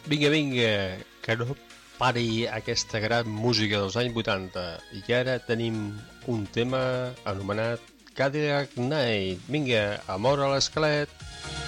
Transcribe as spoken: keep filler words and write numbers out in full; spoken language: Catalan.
Vinga, vinga, que no pari aquesta gran música dels anys vuitanta. I ara tenim un tema anomenat Cadillac Night. Vinga, amor a l'esquelet.